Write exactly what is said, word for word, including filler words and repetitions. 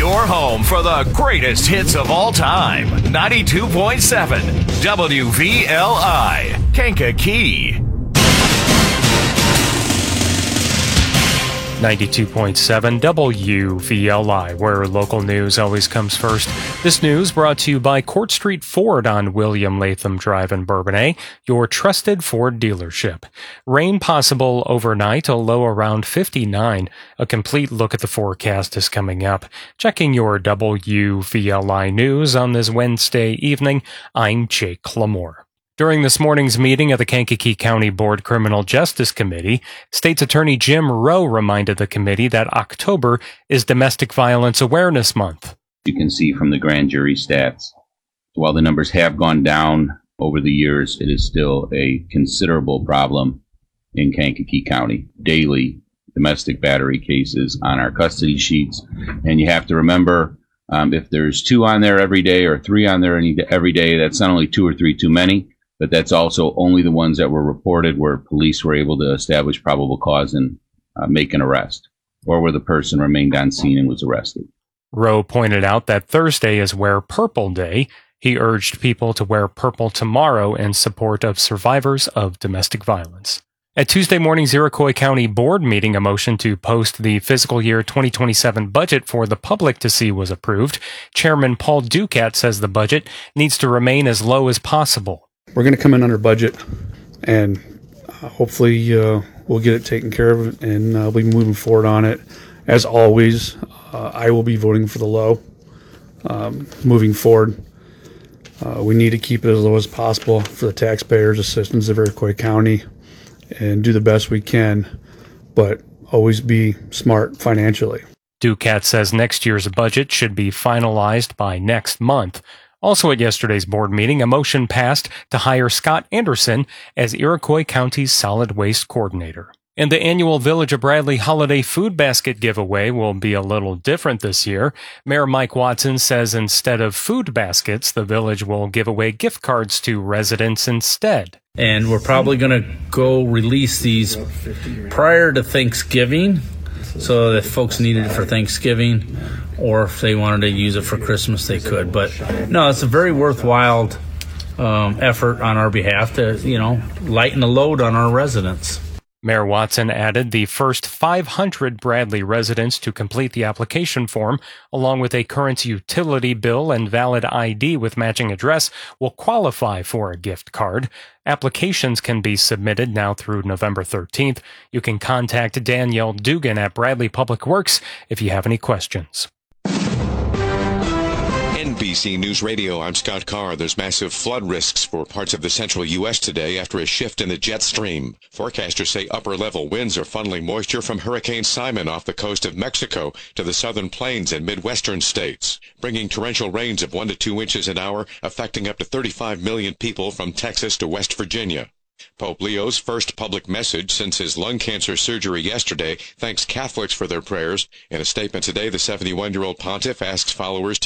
Your home for the greatest hits of all time. ninety-two point seven W V L I, Kankakee. ninety-two point seven W V L I, where local news always comes first. This news brought to you by Court Street Ford on William Latham Drive in Bourbonnais, your trusted Ford dealership. Rain possible overnight, a low around fifty-nine. A complete look at the forecast is coming up. Checking your W V L I news on this Wednesday evening, I'm Jake Lamore. During this morning's meeting of the Kankakee County Board Criminal Justice Committee, State's Attorney Jim Rowe reminded the committee that October is Domestic Violence Awareness Month. You can see from the grand jury stats, while the numbers have gone down over the years, it is still a considerable problem in Kankakee County. Daily domestic battery cases on our custody sheets. And you have to remember, um, if there's two on there every day or three on there any, every day, that's not only two or three too many, but that's also only the ones that were reported where police were able to establish probable cause and uh, make an arrest, or where the person remained on scene and was arrested. Rowe pointed out that Thursday is Wear Purple Day. He urged people to wear purple tomorrow in support of survivors of domestic violence. At Tuesday morning's Iroquois County Board meeting, a motion to post the fiscal year twenty twenty-seven budget for the public to see was approved. Chairman Paul Ducat says the budget needs to remain as low as possible. We're going to come in under budget, and uh, hopefully uh, we'll get it taken care of, and uh, we'll be moving forward on it. As always, uh, I will be voting for the low. Um, moving forward, uh, we need to keep it as low as possible for the taxpayers, the citizens of Iroquois County, and do the best we can, but always be smart financially. Ducat says next year's budget should be finalized by next month. Also at yesterday's board meeting, a motion passed to hire Scott Anderson as Iroquois County's solid waste coordinator. And the annual Village of Bradley Holiday Food Basket giveaway will be a little different this year. Mayor Mike Watson says instead of food baskets, the village will give away gift cards to residents instead. And we're probably going to go release these prior to Thanksgiving, so that if folks needed it for Thanksgiving, or if they wanted to use it for Christmas, they could. But no, it's a very worthwhile um, effort on our behalf to, you know, lighten the load on our residents. Mayor Watson added the first five hundred Bradley residents to complete the application form, along with a current utility bill and valid I D with matching address, will qualify for a gift card. Applications can be submitted now through November thirteenth. You can contact Danielle Dugan at Bradley Public Works if you have any questions. N B C News Radio, I'm Scott Carr. There's massive flood risks for parts of the central U S today after a shift in the jet stream. Forecasters say upper-level winds are funneling moisture from Hurricane Simon off the coast of Mexico to the southern plains and midwestern states, bringing torrential rains of one to two inches an hour, affecting up to thirty-five million people from Texas to West Virginia. Pope Leo's first public message since his lung cancer surgery yesterday thanks Catholics for their prayers. In a statement today, the seventy-one-year-old pontiff asks followers to